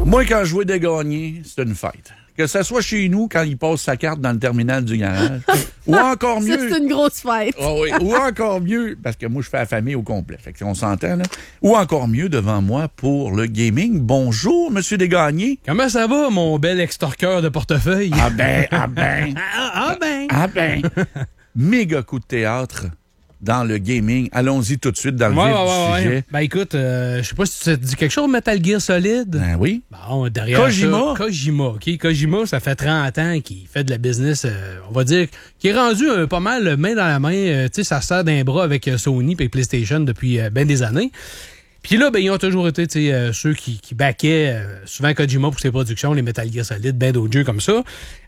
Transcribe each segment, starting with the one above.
Moi, quand je vois des gagnés, c'est une fête. Que ce soit chez nous, quand il passe sa carte dans le terminal du garage, ou encore mieux... Ça, c'est une grosse fête. Oh oui, ou encore mieux, parce que moi, je fais la famille au complet, fait qu'on s'entend, là. Ou encore mieux, devant moi, pour le gaming. Bonjour, Monsieur Desgagnés. Comment ça va, mon bel extorqueur de portefeuille? Ah ben, ah ben. Ah ben. Ah ben. Méga coup de théâtre dans le gaming. Allons-y tout de suite dans le vif du sujet. Ben écoute, je sais pas si ça te dit quelque chose, Metal Gear Solid. Ben oui. Bon, derrière Kojima. ça, Kojima, OK? Kojima, ça fait 30 ans qu'il fait de la business, on va dire, qui est rendu pas mal main dans la main. Tu sais, ça se sert d'un bras avec Sony et PlayStation depuis bien des années. Puis là, ben, ils ont toujours été ceux qui backaient souvent Kojima pour ses productions, les Metal Gear Solid, ben d'autres jeux comme ça.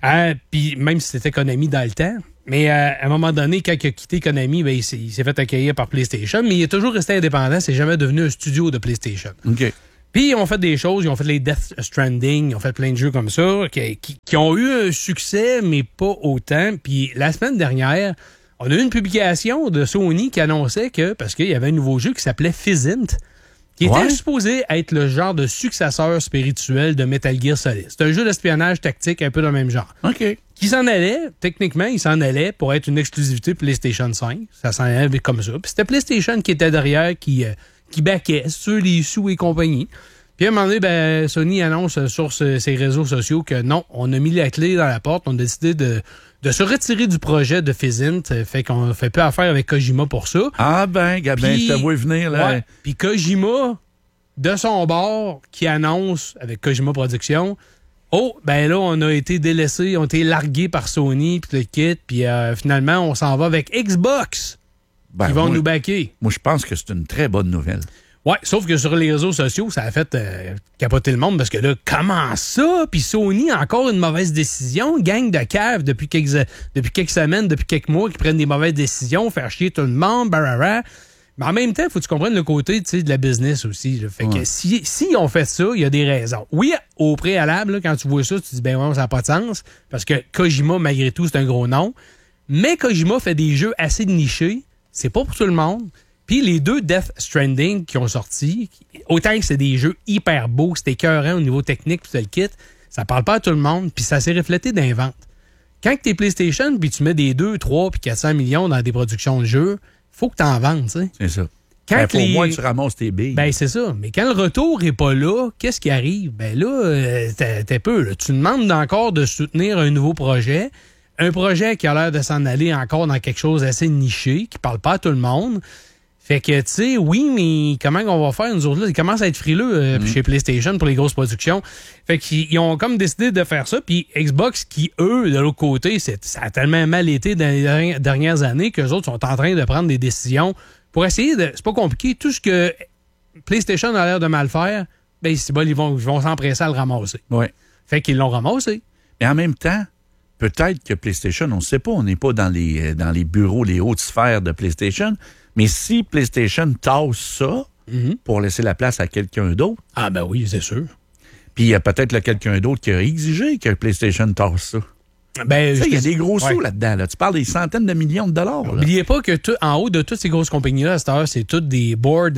Puis même si c'était Konami dans le temps. Mais à un moment donné, quand il a quitté Konami, ben, il s'est fait accueillir par PlayStation, mais il est toujours resté indépendant. C'est jamais devenu un studio de PlayStation. OK. Puis ils ont fait des choses, ils ont fait les Death Stranding, ils ont fait plein de jeux comme ça, qui ont eu un succès, mais pas autant. Puis la semaine dernière, on a eu une publication de Sony qui annonçait que, parce qu'il y avait un nouveau jeu qui s'appelait Physint, qui était supposé être le genre de successeur spirituel de Metal Gear Solid. C'est un jeu d'espionnage tactique un peu dans le même genre. OK. Qui s'en allait, techniquement, il s'en allait pour être une exclusivité PlayStation 5. Ça s'en allait comme ça. Puis c'était PlayStation qui était derrière, qui backait sur les sous et compagnie. Puis à un moment donné, ben, Sony annonce sur ses réseaux sociaux que non, on a mis la clé dans la porte, on a décidé de se retirer du projet de Physint. Fait qu'on fait plus affaire avec Kojima pour ça. Ah ben, Gabin, je te vois venir, là. Ouais. Puis Kojima, de son bord, qui annonce avec Kojima Productions, oh, ben là, on a été délaissés, on a été largués par Sony, puis le kit, puis finalement, on s'en va avec Xbox. Ben, Ils vont nous backer. Moi, je pense que c'est une très bonne nouvelle. Ouais, sauf que sur les réseaux sociaux, ça a fait capoter le monde parce que là, comment ça? Puis Sony, encore une mauvaise décision. Gang de caves depuis quelques semaines, depuis quelques mois, qui prennent des mauvaises décisions, faire chier tout le monde, barara. Mais en même temps, il faut que tu comprennes le côté de la business aussi. Là. Fait que si on fait ça, il y a des raisons. Oui, au préalable, là, quand tu vois ça, tu te dis, ben ouais, ça n'a pas de sens. Parce que Kojima, malgré tout, c'est un gros nom. Mais Kojima fait des jeux assez nichés. C'est pas pour tout le monde. Puis les deux Death Stranding qui ont sorti, autant que c'est des jeux hyper beaux, c'était écœurant au niveau technique, puis le kit, ça parle pas à tout le monde, puis ça s'est reflété dans les ventes. Quand t'es PlayStation, puis tu mets des 2, 3, puis 400 millions dans des productions de jeux, faut que t'en vendes, tu sais. C'est ça. Quand pour moi, tu ramasses tes billes. Ben, c'est ça. Mais quand le retour est pas là, qu'est-ce qui arrive? Ben là, t'es peu. Là. Tu demandes encore de soutenir un nouveau projet. Un projet qui a l'air de s'en aller encore dans quelque chose d'assez niché, qui parle pas à tout le monde. Fait que, tu sais, oui, mais comment on va faire, nous autres, là? Ils commencent à être frileux chez PlayStation pour les grosses productions. Fait qu'ils ont comme décidé de faire ça. Puis Xbox, qui, eux, de l'autre côté, ça a tellement mal été dans les dernières années qu'eux autres sont en train de prendre des décisions pour essayer de... C'est pas compliqué. Tout ce que PlayStation a l'air de mal faire, ben, c'est bon, ils vont s'empresser à le ramasser. Ouais. Fait qu'ils l'ont ramassé. Et en même temps, peut-être que PlayStation, on ne sait pas, on n'est pas dans les bureaux, les hautes sphères de PlayStation, mais si PlayStation tasse ça pour laisser la place à quelqu'un d'autre... Ah ben oui, c'est sûr. Puis il y a peut-être quelqu'un d'autre qui a exigé que PlayStation tasse ça. Ben, il y a des gros sous là-dedans. Là. Tu parles des centaines de millions de dollars. N'oubliez pas que en haut de toutes ces grosses compagnies-là, à cette heure, c'est toutes des boards,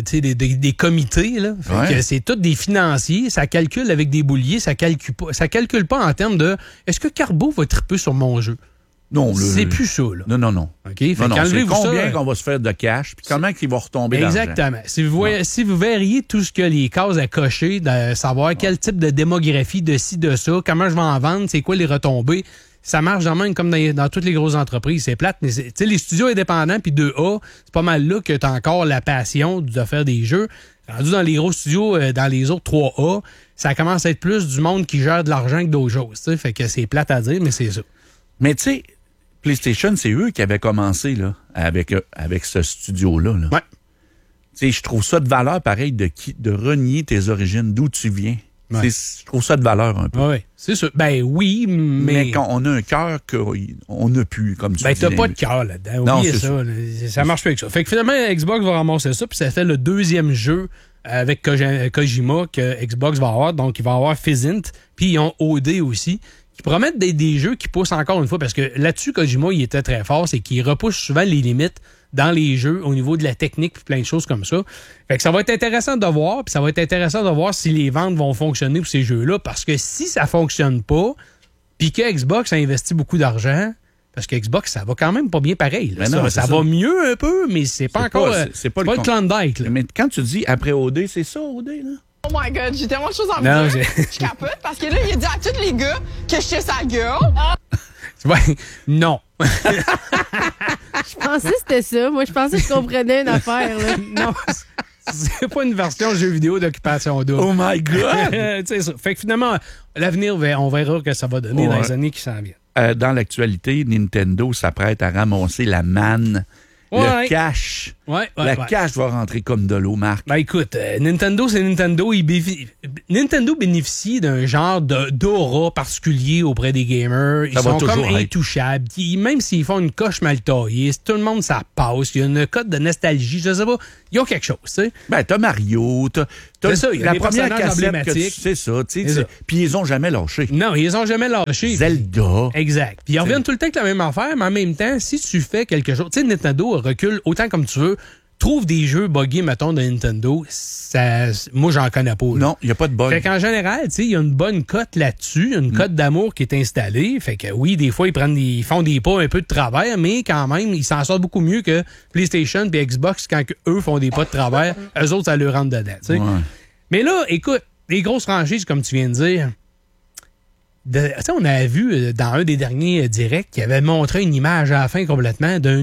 des comités. Là. Fait que c'est tous des financiers. Ça calcule avec des bouliers. Ça calcule pas en termes de est-ce que Carbo va triper sur mon jeu? Non, c'est plus ça. Là. Non. OK? Fait non, c'est combien ça, qu'on va se faire de cash puis comment qu'il va retomber l'argent. Exactement. Si vous verriez tout ce que les cases à cocher, de savoir quel type de démographie de ci, de ça, comment je vais en vendre, c'est quoi les retombées, ça marche dans même comme dans toutes les grosses entreprises. C'est plate, mais les studios indépendants puis 2A, c'est pas mal là que tu as encore la passion de faire des jeux. Rendu dans les gros studios, dans les autres 3A, ça commence à être plus du monde qui gère de l'argent que d'autres choses. T'sais. Fait que c'est plate à dire, mais c'est ça. Mais tu sais, PlayStation, c'est eux qui avaient commencé là, avec ce studio-là. Là. Ouais. Tu sais, je trouve ça de valeur, pareil, de renier tes origines, d'où tu viens. Ouais. Je trouve ça de valeur un peu. Oui, c'est sûr. Ben oui, mais quand on a un cœur qu'on n'a plus, comme tu dis. Ben t'as pas de cœur là-dedans. Non, c'est ça. Ça marche pas avec ça. Fait que finalement, Xbox va ramasser ça, puis ça fait le deuxième jeu avec Kojima que Xbox va avoir. Donc, il va avoir Physint, puis ils ont OD aussi, qui promettent des jeux qui poussent encore une fois, parce que là-dessus, Kojima, il était très fort, c'est qu'il repousse souvent les limites dans les jeux au niveau de la technique puis plein de choses comme ça. Fait que ça va être intéressant de voir, puis ça va être intéressant de voir si les ventes vont fonctionner pour ces jeux-là, parce que si ça fonctionne pas, puis que Xbox a investi beaucoup d'argent, parce que Xbox, ça va quand même pas bien pareil. Là, non, ça va mieux un peu, mais c'est pas encore... c'est pas le Klondike. Là. Mais quand tu dis après OD, c'est ça, OD, là? Oh my God, j'ai tellement de choses à me dire. Je capote parce que là, il a dit à tous les gars que j'étais sa gueule. Ouais, non. Je pensais que c'était ça. Moi, je pensais que je comprenais une affaire. Là. Non, c'est pas une version jeu vidéo d'Occupation Double. Oh my God! Ça. Fait que finalement, l'avenir, on verra que ça va donner dans les années qui s'en viennent. Dans l'actualité, Nintendo s'apprête à ramasser la manne. Le cash. Cash va rentrer comme de l'eau, Marc. Ben écoute, Nintendo, c'est Nintendo. Nintendo bénéficie d'un genre d'aura particulier auprès des gamers. Ils sont comme intouchables. Même s'ils font une coche mal taillée, tout le monde, ça passe. Il y a une cote de nostalgie. Je sais pas. Ils ont quelque chose, tu sais. Ben, t'as Mario, c'est ça, il y a la des première cassette emblématiques. C'est ça, tu sais. Puis ils ont jamais lâché. Non, ils ont jamais lâché. Zelda. Exact. Puis ils reviennent tout le temps avec la même affaire, mais en même temps, si tu fais quelque chose... Tu sais, Nintendo recule autant comme tu veux. Trouve des jeux buggés, mettons, de Nintendo. Moi, j'en connais pas. Là. Non, il n'y a pas de bug. Fait qu'en général, tu sais, il y a une bonne cote là-dessus, une cote d'amour qui est installée. Fait que oui, des fois, ils font des pas un peu de travers, mais quand même, ils s'en sortent beaucoup mieux que PlayStation et Xbox quand eux font des pas de travers. Eux autres, ça leur rentre dedans, tu sais. Ouais. Mais là, écoute, les grosses franchises, comme tu viens de dire... on a vu dans un des derniers directs qui avait montré une image à la fin complètement d'un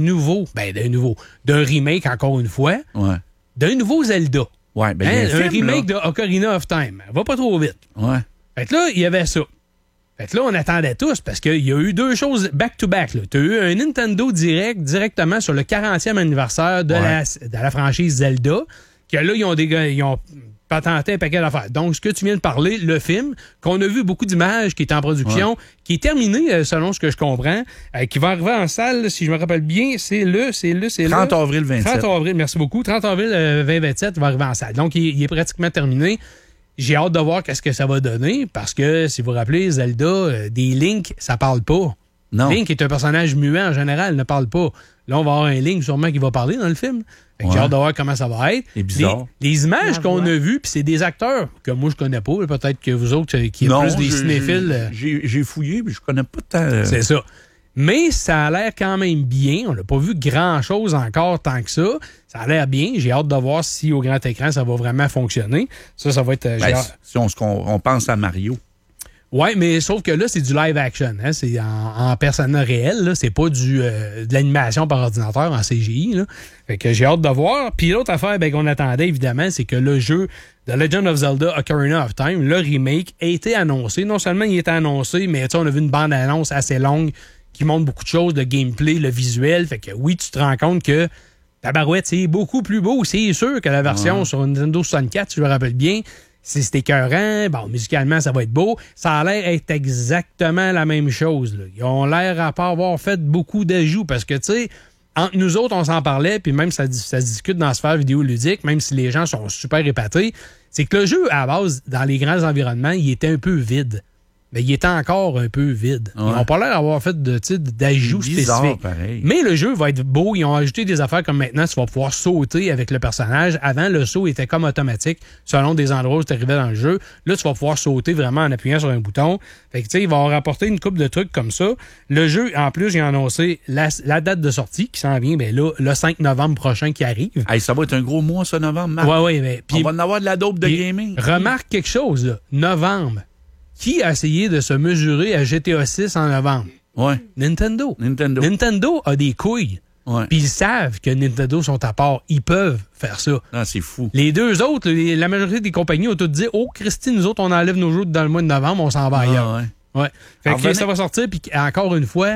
remake encore une fois, d'un nouveau Zelda. Ouais, ben, un remake de Ocarina of Time. Va pas trop vite. Ouais. Fait que là, il y avait ça. Fait que là, on attendait tous parce qu'il y a eu deux choses back-to-back. Tu as eu un Nintendo Direct directement sur le 40e anniversaire de la franchise Zelda, que là, ils ont patenté un paquet d'affaires. Donc, ce que tu viens de parler, le film, qu'on a vu beaucoup d'images, qui est en production, qui est terminé, selon ce que je comprends, qui va arriver en salle, si je me rappelle bien, c'est le 30 avril 27. 30 avril, merci beaucoup. 30 avril 2027, il va arriver en salle. Donc, il est pratiquement terminé. J'ai hâte de voir qu'est-ce que ça va donner, parce que, si vous vous rappelez, Zelda, des Link, ça parle pas. Non. Link est un personnage muet en général, ne parle pas. Là, on va avoir un Link sûrement qui va parler dans le film. J'ai hâte de voir comment ça va être. C'est bizarre. Les images qu'on a vues, puis c'est des acteurs que moi, je connais pas. Peut-être que vous autres, qui êtes plus des cinéphiles... J'ai fouillé, mais je connais pas tant... C'est ça. Mais ça a l'air quand même bien. On n'a pas vu grand-chose encore tant que ça. Ça a l'air bien. J'ai hâte de voir si au grand écran, ça va vraiment fonctionner. Ça va être... si on pense à Mario... Oui, mais sauf que là, c'est du live action. Hein? C'est en personnage réel. Là. C'est pas de l'animation par ordinateur en CGI. Là. Fait que j'ai hâte de voir. Puis l'autre affaire qu'on attendait, évidemment, c'est que le jeu The Legend of Zelda Ocarina of Time, le remake, a été annoncé. Non seulement il était annoncé, mais on a vu une bande-annonce assez longue qui montre beaucoup de choses, le gameplay, le visuel. Fait que oui, tu te rends compte que tabarouette, c'est beaucoup plus beau. C'est sûr que la version sur Nintendo 64, si je me rappelle bien, c'est écœurant. Bon, musicalement, ça va être beau. Ça a l'air d'être exactement la même chose. Là. Ils ont l'air à pas avoir fait beaucoup d'ajouts parce que, tu sais, entre nous autres, on s'en parlait, puis même ça se discute dans la sphère vidéoludique, même si les gens sont super épatés, c'est que le jeu, à la base, dans les grands environnements, il était un peu vide. Mais il était encore un peu vide. Ils n'ont pas l'air d'avoir fait d'ajouts spécifiques. Pareil. Mais le jeu va être beau. Ils ont ajouté des affaires comme maintenant, tu vas pouvoir sauter avec le personnage. Avant, le saut était comme automatique selon des endroits où tu arrivais dans le jeu. Là, tu vas pouvoir sauter vraiment en appuyant sur un bouton. Fait que, tu sais, ils vont rapporter une couple de trucs comme ça. Le jeu, en plus, j'ai annoncé la date de sortie qui s'en vient, là, le 5 novembre prochain qui arrive. Hey, ça va être un gros mois, ça, novembre. Oui, mais... On va en avoir de la dope de gaming. Remarque quelque chose, là. Novembre. Qui a essayé de se mesurer à GTA 6 en novembre? Ouais. Nintendo. Nintendo a des couilles. Ouais. Puis ils savent que Nintendo sont à part. Ils peuvent faire ça. Ah, c'est fou. Les deux autres, la majorité des compagnies ont tout dit « Oh, Christy, nous autres, on enlève nos jeux dans le mois de novembre, on s'en va ailleurs. Ouais. Fait que ça va sortir, puis encore une fois,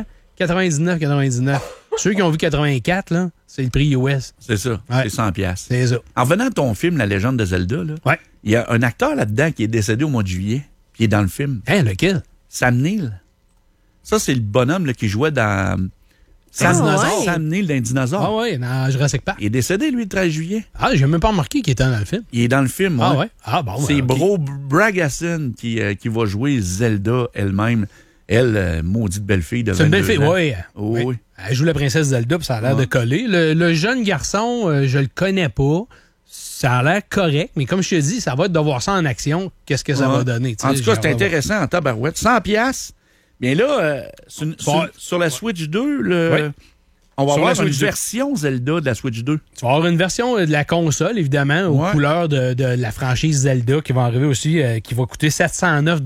99,99. Ceux qui ont vu 84, là, c'est le prix US. C'est ça. C'est 100$. C'est ça. En revenant à ton film, La Légende de Zelda, il y a un acteur là-dedans qui est décédé au mois de juillet. Qui est dans le film. Hein, lequel? Sam Neill. Ça, c'est le bonhomme là, qui jouait dans... Sam Neill d'un dinosaure. Ah oui, dans Jurassic Park. Il est décédé, lui, le 13 juillet. Ah, j'ai même pas remarqué qu'il était dans le film. Il est dans le film, Ah ouais? Ah bon, c'est Bro Bragasson qui va jouer Zelda elle-même. Elle, maudite belle fille de 22 ans. C'est une belle fille, oui. Oh, oui. Elle joue la princesse Zelda, puis ça a l'air de coller. Le jeune garçon, je le connais pas. Ça a l'air correct, mais comme je te dis, ça va être de voir ça en action. Qu'est-ce que ça va donner? En tout cas, c'est intéressant en tabarouette. 100$. Bien là, sur la Switch 2, on va avoir une version Zelda de la Switch 2. Tu vas avoir une version de la console, évidemment, aux couleurs de la franchise Zelda qui va arriver aussi, qui va coûter 709$,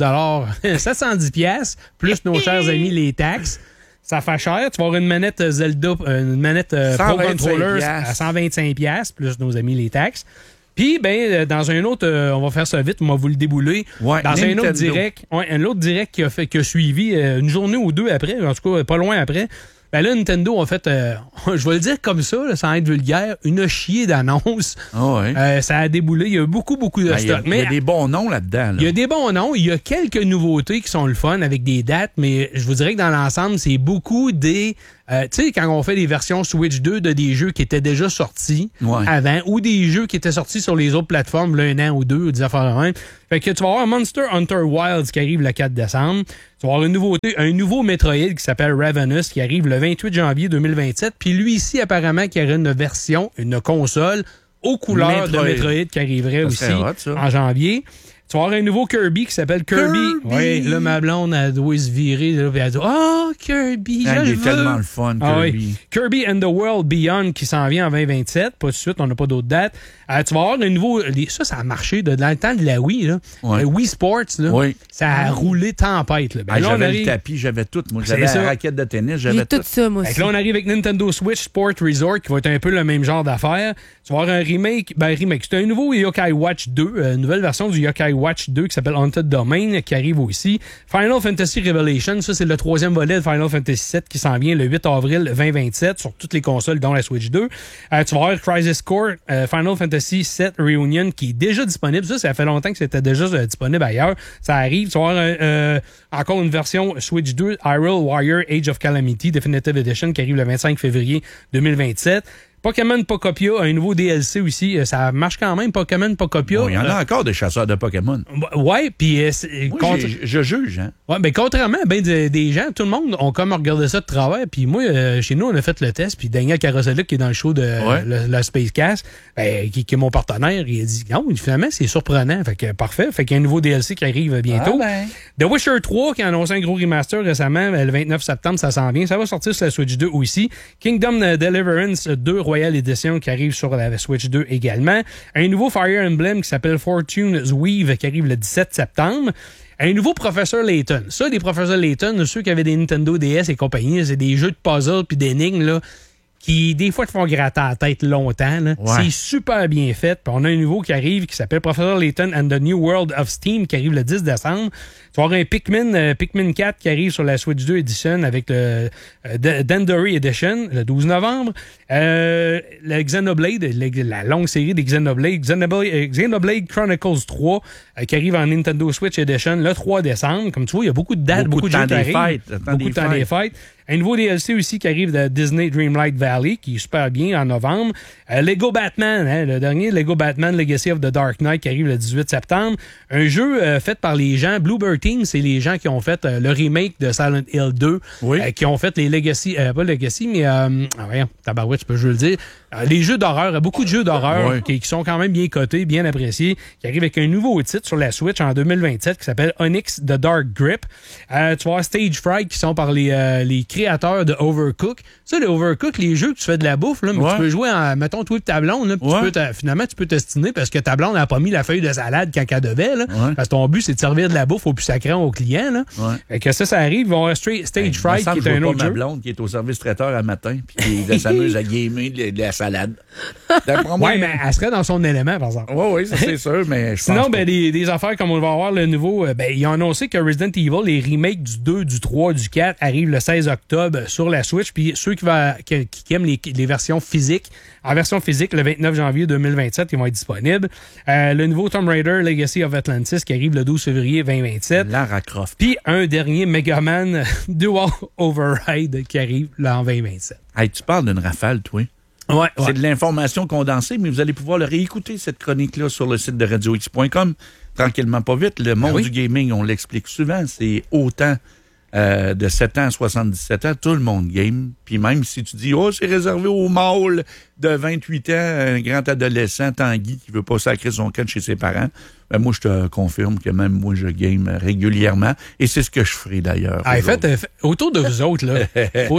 710$, plus nos chers amis les taxes. Ça fait cher. Tu vas avoir une manette Zelda, une manette Pro Controller à 125$, plus nos amis les taxes. Puis, dans un autre, on va faire ça vite, on va vous le débouler. Ouais, dans Nintendo. un autre direct qui a suivi une journée ou deux après, en tout cas pas loin après. Ben là, Nintendo a fait, je vais le dire comme ça, là, sans être vulgaire, une chier d'annonces. Ça a déboulé. Il y a beaucoup de stock. Il y a des bons noms là-dedans. Il y a des bons noms. Il y a quelques nouveautés qui sont le fun avec des dates, mais je vous dirais que dans l'ensemble, c'est beaucoup des... tu sais, quand on fait des versions Switch 2 de des jeux qui étaient déjà sortis avant, ou des jeux qui étaient sortis sur les autres plateformes, là, 1 an ou 2, ou des affaires de même. Fait que tu vas avoir Monster Hunter Wilds qui arrive le 4 décembre. Tu vas avoir une nouveauté, un nouveau Metroid qui s'appelle Ravenous qui arrive le 28 janvier 2027. Puis lui ici, apparemment, qui aurait une version, une console aux couleurs de Metroid qui arriverait aussi en janvier. Tu vas avoir un nouveau Kirby qui s'appelle Kirby. Oui, là, ma blonde, elle doit se virer. Là, puis elle dit « Oh, Kirby, je le veux! » Il est tellement le fun, Kirby. Kirby and the World Beyond qui s'en vient en 2027. Pas tout de suite, on n'a pas d'autres dates. Tu vas avoir un nouveau... Ça a marché dans le temps de la Wii. Là. Le Wii Sports, là, ça a roulé tempête. Là. Là, j'avais le tapis, j'avais tout. Moi, j'avais la raquette de tennis, j'avais tout. Ça, moi aussi. Là, on arrive avec Nintendo Switch Sport Resort qui va être un peu le même genre d'affaire. Tu vas avoir un remake. C'est un nouveau Yokai Watch 2, une nouvelle version du Yokai Watch 2 qui s'appelle Haunted Domain qui arrive aussi. Final Fantasy Revelation, ça c'est le 3e volet de Final Fantasy VII qui s'en vient le 8 avril 2027 sur toutes les consoles dont la Switch 2. Tu vas avoir Crisis Core Final Fantasy VII Reunion qui est déjà disponible. Ça fait longtemps que c'était déjà disponible ailleurs. Ça arrive. Tu vas avoir encore une version Switch 2 Hyrule Warrior Age of Calamity Definitive Edition qui arrive le 25 février 2027. Pokémon Pokopia, un nouveau DLC aussi. Ça marche quand même, Pokémon Pokopia. Il y en a encore des chasseurs de Pokémon. Ouais, puis... je juge, hein. Ouais, mais contrairement à des gens, tout le monde ont comme regardé ça de travers. Puis moi, chez nous, on a fait le test. Puis Daniel Carosella, qui est dans le show de le Spacecast, qui est mon partenaire, il a dit non, finalement, c'est surprenant. Fait que parfait. Fait qu'il y a un nouveau DLC qui arrive bientôt. The Witcher 3, qui a annoncé un gros remaster récemment, le 29 septembre, ça s'en vient. Ça va sortir sur la Switch 2 aussi. Kingdom Deliverance 2 Royal Edition qui arrive sur la Switch 2 également. Un nouveau Fire Emblem qui s'appelle Fortune's Weave qui arrive le 17 septembre. Un nouveau Professeur Layton. Ça, des Professeurs Layton, ceux qui avaient des Nintendo DS et compagnie, c'est des jeux de puzzle puis d'énigmes, là, qui, des fois, te font gratter la tête longtemps. Là. C'est super bien fait. Puis on a un nouveau qui arrive qui s'appelle Professor Layton and the New World of Steam qui arrive le 10 décembre. Tu vas avoir un Pikmin 4 qui arrive sur la Switch 2 Edition avec le Dandori Edition le 12 novembre. Le Xenoblade, la longue série des Xenoblade, Xenoblade Chronicles 3 qui arrive en Nintendo Switch Edition le 3 décembre. Comme tu vois, il y a beaucoup de dates, beaucoup de jeux qui arrivent. Beaucoup de temps des fêtes. Un nouveau DLC aussi qui arrive de Disney Dreamlight Valley, qui est super bien en novembre. Lego Batman, le dernier Lego Batman Legacy of the Dark Knight qui arrive le 18 septembre. Un jeu fait par les gens, Bluebird Team, c'est les gens qui ont fait le remake de Silent Hill 2, qui ont fait les Legacy, pas Legacy, mais tabarouette, je le dire. Les jeux d'horreur, beaucoup de jeux d'horreur qui sont quand même bien cotés, bien appréciés, qui arrivent avec un nouveau titre sur la Switch en 2027 qui s'appelle Onyx The Dark Grip. Tu vas avoir Stage Fright qui sont par les créateurs de Overcook. Ça, le Overcook, les jeux que tu fais de la bouffe, là, mais tu peux jouer en, mettons, toi et ta blonde, là, finalement, tu peux t'estiner parce que ta blonde n'a pas mis la feuille de salade quand elle devait, là, parce que ton but, c'est de servir de la bouffe au plus sacré au client. Là. Fait que ça arrive. Ils vont avoir Stage Fright qui est un autre jeu. Ma blonde qui est au service traiteur à matin puis qui s'amuse à gamer de la salade. Oui, mais elle serait dans son élément, par exemple. Oui, ça c'est sûr, mais je sinon, pense des affaires comme on va avoir le nouveau, ils ont annoncé que Resident Evil, les remakes du 2, du 3, du 4 arrivent le 16 octobre sur la Switch. Puis ceux qui aiment les versions physiques, en version physique, le 29 janvier 2027, ils vont être disponibles. Le nouveau Tomb Raider Legacy of Atlantis qui arrive le 12 février 2027. Lara Croft. Puis un dernier Mega Man Dual Override qui arrive là en 2027. Hey, tu parles d'une rafale, toi. C'est de l'information condensée, mais vous allez pouvoir le réécouter, cette chronique-là, sur le site de radiox.com. Tranquillement, pas vite. Le monde du gaming, on l'explique souvent, c'est autant de 7 ans à 77 ans, tout le monde game. Puis même si tu dis, c'est réservé aux mâles de 28 ans, un grand adolescent, Tanguy, qui veut pas sacrer son camp chez ses parents, ben moi, je te confirme que même moi, je game régulièrement. Et c'est ce que je ferai d'ailleurs. Faites, autour de vous autres, là,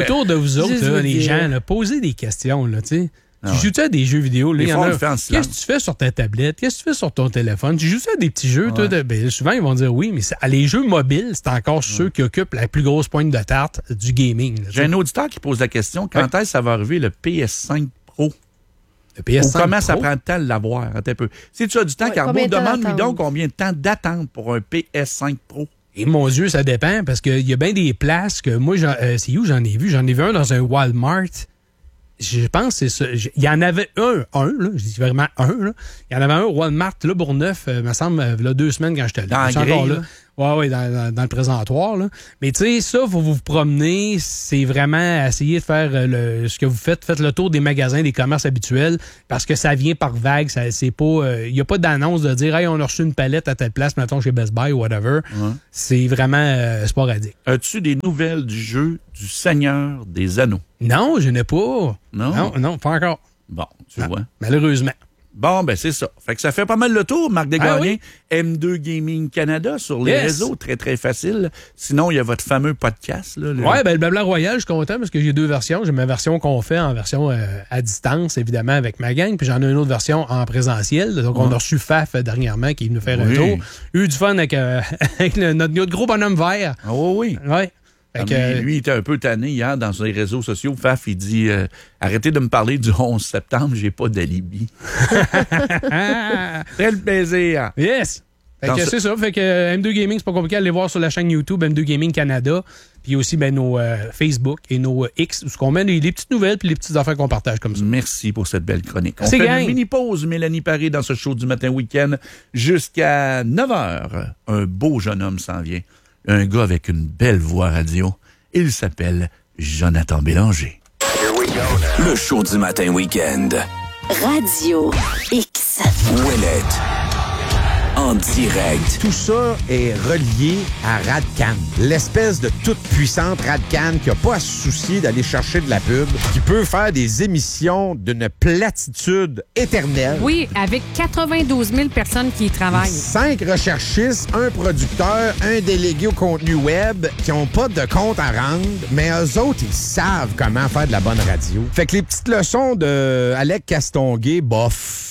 les gens, là, posez des questions, là, tu sais. Tu joues-tu à des jeux vidéo? Là, qu'est-ce que tu fais sur ta tablette? Qu'est-ce que tu fais sur ton téléphone? Tu joues-tu à des petits jeux? Toi, souvent, ils vont dire oui, mais les jeux mobiles, c'est encore ceux qui occupent la plus grosse pointe de tarte du gaming. Là, j'ai un auditeur qui pose la question, quand est-ce que ça va arriver le PS5 Pro? Le PS5 Ou comment Pro? ça prend le temps de l'avoir? Un peu. Si tu as du temps, Carbo, demande-lui donc combien de temps d'attente pour un PS5 Pro. Et mon Dieu, ça dépend, parce qu'il y a bien des places que moi, c'est où j'en ai vu? J'en ai vu un dans un Walmart. Je pense que c'est ça. Il y en avait un, là. Je dis vraiment un, là. Il y en avait un au Walmart, là, Bourgneuf, me semble, là, 2 semaines quand j'étais là. Dans encore là. Oui, dans le présentoir, là. Mais tu sais, ça, faut vous promener, c'est vraiment essayer de faire ce que vous faites. Faites le tour des magasins, des commerces habituels, parce que ça vient par vague. C'est pas, il n'y a pas d'annonce de dire, hey, on a reçu une palette à telle place, mettons chez Best Buy ou whatever. Ouais. C'est vraiment sporadique. As-tu des nouvelles du jeu du Seigneur des Anneaux? Non, je n'ai pas. Non, pas encore. Bon, tu vois. Malheureusement. Bon, ben c'est ça. Fait que ça fait pas mal le tour, Marc Desgagnés. M2 Gaming Canada sur les réseaux, très, très facile. Sinon, il y a votre fameux podcast. Là, le Blabla Royal, je suis content parce que j'ai 2 versions. J'ai ma version qu'on fait en version à distance, évidemment, avec ma gang, puis j'en ai une autre version en présentiel. Donc, on a reçu Faf dernièrement qui est venu faire un tour. Eu du fun avec notre gros bonhomme vert. Ah oui. Ouais. Lui, il était un peu tanné hier dans ses réseaux sociaux. Faf, il dit arrêtez de me parler du 11 septembre, j'ai pas d'alibi. Très le plaisir. Yes! C'est ça. Fait que M2 Gaming, c'est pas compliqué. Allez voir sur la chaîne YouTube M2 Gaming Canada. Puis aussi nos Facebook et nos X, où on met les petites nouvelles puis les petites affaires qu'on partage comme ça. Merci pour cette belle chronique. On fait une mini-pause, Mélanie Paré, dans ce show du matin week-end jusqu'à 9h. Un beau jeune homme s'en vient. Un gars avec une belle voix radio. Il s'appelle Jonathan Bélanger. Le show du matin week-end. Radio X. Ouellette. En direct. Tout ça est relié à Radcan, l'espèce de toute puissante Radcan qui n'a pas à se soucier d'aller chercher de la pub, qui peut faire des émissions d'une platitude éternelle. Oui, avec 92 000 personnes qui y travaillent. 5 recherchistes, un producteur, un délégué au contenu web qui n'ont pas de compte à rendre, mais eux autres, ils savent comment faire de la bonne radio. Fait que les petites leçons de Alec Castonguay, bof.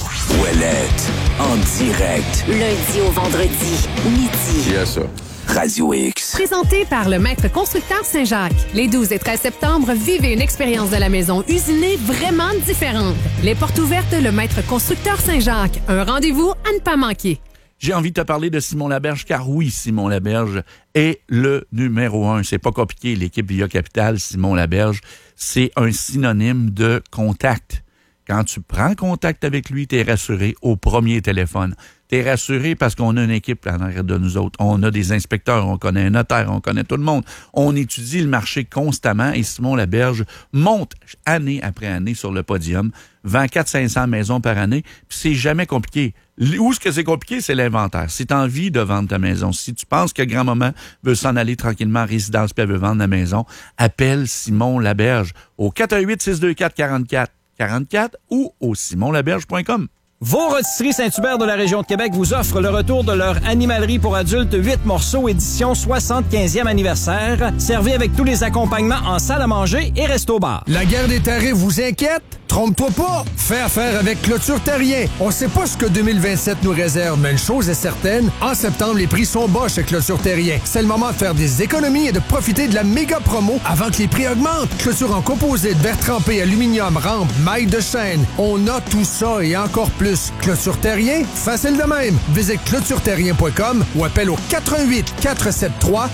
Ouellette, en direct. Lundi au vendredi, midi. Yes, ça. Radio X. Présenté par le Maître Constructeur Saint-Jacques. Les 12 et 13 septembre, vivez une expérience de la maison usinée vraiment différente. Les portes ouvertes, le Maître Constructeur Saint-Jacques. Un rendez-vous à ne pas manquer. J'ai envie de te parler de Simon Laberge, car oui, Simon Laberge est le numéro 1. C'est pas compliqué, l'équipe Via Capital, Simon Laberge, c'est un synonyme de contact. Quand tu prends contact avec lui, tu es rassuré au premier téléphone. Tu es rassuré parce qu'on a une équipe en arrière de nous autres. On a des inspecteurs, on connaît un notaire, on connaît tout le monde. On étudie le marché constamment et Simon Laberge monte année après année sur le podium, vend 400-500 maisons par année, puis c'est jamais compliqué. Où ce que c'est compliqué, c'est l'inventaire. Si tu as envie de vendre ta maison, si tu penses que grand-maman veut s'en aller tranquillement en résidence puis elle veut vendre la maison, appelle Simon Laberge au 418-624-44. 44 ou au simonlaberge.com. Vos rôtisseries Saint-Hubert de la région de Québec vous offrent le retour de leur animalerie pour adultes 8 morceaux édition 75e anniversaire, servi avec tous les accompagnements en salle à manger et resto-bar. La guerre des tarifs vous inquiète? Trompe-toi pas! Fais affaire avec Clôture Terrien. On sait pas ce que 2027 nous réserve, mais une chose est certaine, en septembre, les prix sont bas chez Clôture Terrien. C'est le moment de faire des économies et de profiter de la méga promo avant que les prix augmentent. Clôture en composite, verre trempé, aluminium, rampe, maille de chaîne. On a tout ça et encore plus. Clôture Terrien, facile de même. Visite clôtureterrien.com ou appelle au 88 473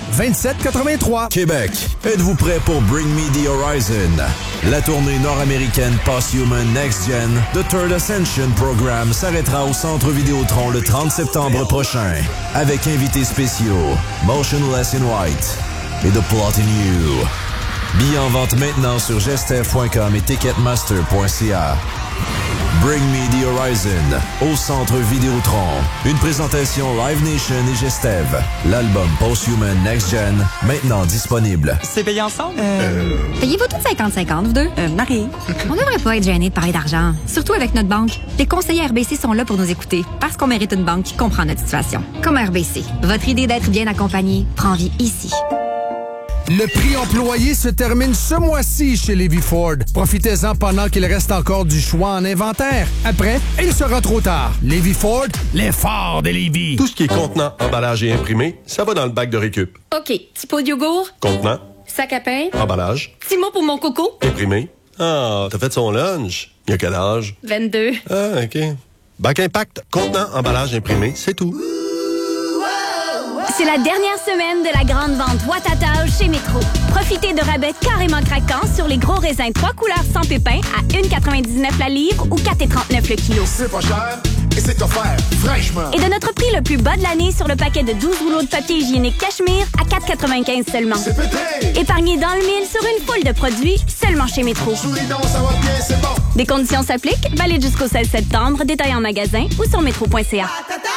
2783. Québec, êtes-vous prêt pour Bring Me the Horizon? La tournée nord-américaine Post-Human Next Gen, The Third Ascension Program s'arrêtera au Centre Vidéotron le 30 septembre prochain, avec invités spéciaux, Motionless in White et The Plot in You. Billets en vente maintenant sur gestev.com et ticketmaster.ca. Bring Me the Horizon au Centre Vidéotron. Une présentation Live Nation et Gestev. L'album Post-Human Next Gen, maintenant disponible. C'est payé ensemble? Payez-vous tous 50-50, vous deux? Marie. On devrait pas être gêné de parler d'argent, surtout avec notre banque. Les conseillers RBC sont là pour nous écouter, parce qu'on mérite une banque qui comprend notre situation. Comme RBC, votre idée d'être bien accompagné prend vie ici. Le prix employé se termine ce mois-ci chez Lévis Ford. Profitez-en pendant qu'il reste encore du choix en inventaire. Après, il sera trop tard. Lévis Ford, l'effort de Lévis. Tout ce qui est contenant, emballage et imprimé, ça va dans le bac de récup. OK, petit pot de yogourt, Contenant, sac à pain, emballage, petit mot pour mon coco, imprimé. Ah, t'as fait son lunch. Il y a quel âge? 22. Ah, OK. Bac Impact, contenant, emballage, imprimé, c'est tout. C'est la dernière semaine de la grande vente Ouattatao chez Métro. Profitez de rabais carrément craquants sur les gros raisins 3 couleurs sans pépins à 1,99 la livre ou 4,39 le kilo. C'est pas cher et c'est offert fraîchement. Et de notre prix le plus bas de l'année sur le paquet de 12 rouleaux de papier hygiénique Cachemire à 4,95 seulement. C'est pété! Épargnez dans le mille sur une foule de produits seulement chez Métro. Souris donc, ça va bien, c'est bon. Des conditions s'appliquent, valide jusqu'au 16 septembre, détail en magasin ou sur métro.ca.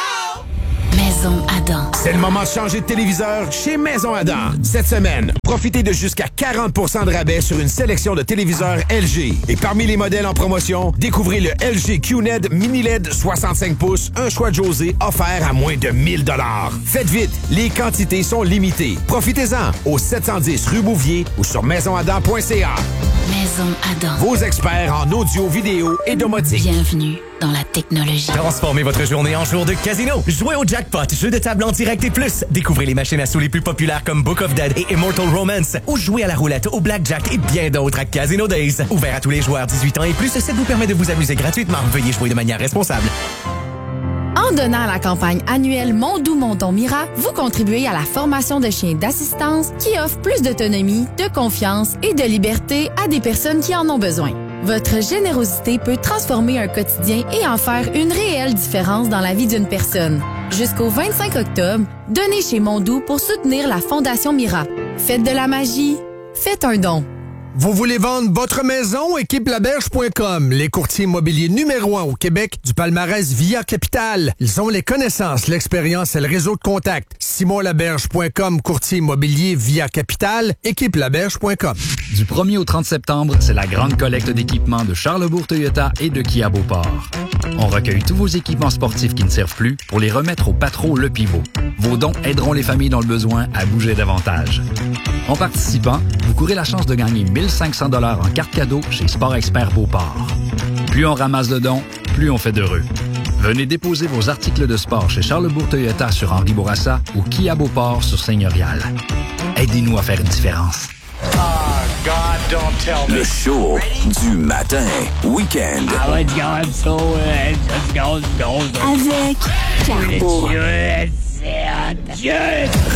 Maison Adam. C'est le moment de changer de téléviseur chez Maison Adam. Cette semaine, profitez de jusqu'à 40% de rabais sur une sélection de téléviseurs LG. Et parmi les modèles en promotion, découvrez le LG QNED Mini LED 65 pouces, un choix de José offert à moins de 1000 $. Faites vite, les quantités sont limitées. Profitez-en au 710 rue Bouvier ou sur maisonadam.ca. Maison Adam. Vos experts en audio, vidéo et domotique. Bienvenue dans la technologie. Transformez votre journée en jour de casino. Jouez au jackpot, jeu de table en direct et plus. Découvrez les machines à sous les plus populaires comme Book of Dead et Immortal Romance. Ou jouez à la roulette, au blackjack et bien d'autres à Casino Days. Ouvert à tous les joueurs 18 ans et plus, ça vous permet de vous amuser gratuitement. Veuillez jouer de manière responsable. En donnant à la campagne annuelle Mon Doux Mon Don Mira, vous contribuez à la formation de chiens d'assistance qui offrent plus d'autonomie, de confiance et de liberté à des personnes qui en ont besoin. Votre générosité peut transformer un quotidien et en faire une réelle différence dans la vie d'une personne. Jusqu'au 25 octobre, donnez chez Mon Doux pour soutenir la Fondation Mira. Faites de la magie, faites un don. Vous voulez vendre votre maison? Équipelaberge.com, les courtiers immobiliers numéro 1 au Québec du palmarès Via Capital. Ils ont les connaissances, l'expérience et le réseau de contacts. SimonLaberge.com, courtier immobilier Via Capital. Équipelaberge.com. Du 1er au 30 septembre, c'est la grande collecte d'équipements de Charlebourg Toyota et de Kia Beauport. On recueille tous vos équipements sportifs qui ne servent plus pour les remettre au Patro Le Pivot. Vos dons aideront les familles dans le besoin à bouger davantage. En participant, vous courez la chance de gagner 1 500 $ en carte cadeau chez Sport Expert Beauport. Plus on ramasse de dons, plus on fait d'heureux. Venez déposer vos articles de sport chez Charlebourg Toyota sur Henri Bourassa ou Kia Beauport sur Seigneurial. Aidez-nous à faire une différence. Le show du matin, week-end. Avec Carbo.